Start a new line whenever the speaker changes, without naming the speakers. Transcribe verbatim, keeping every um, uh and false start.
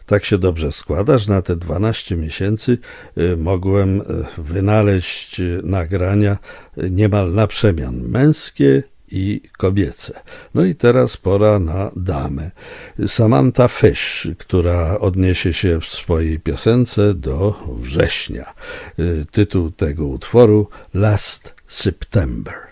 Tak się dobrze składa, że na te dwanaście miesięcy mogłem wynaleźć nagrania niemal na przemian męskie i kobiece. No i teraz pora na damę. Samantha Fish, która odniesie się w swojej piosence do września. Tytuł tego utworu Last September.